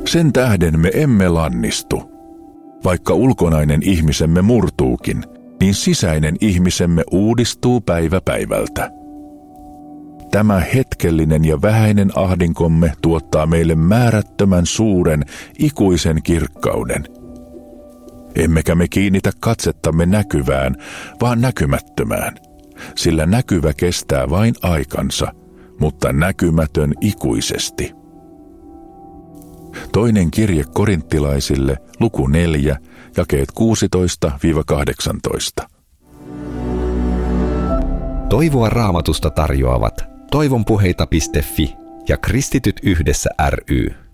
Sen tähden me emme lannistu. Vaikka ulkonainen ihmisemme murtuukin, niin sisäinen ihmisemme uudistuu päivä päivältä. Tämä hetkellinen ja vähäinen ahdinkomme tuottaa meille määrättömän suuren, ikuisen kirkkauden. Emmekä me kiinnitä katsettamme näkyvään, vaan näkymättömään, sillä näkyvä kestää vain aikansa, mutta näkymätön ikuisesti. Toinen kirje korinttilaisille, luku 4, jakeet 16-18. Toivoa Raamatusta tarjoavat toivonpuheita.fi ja Kristityt yhdessä ry.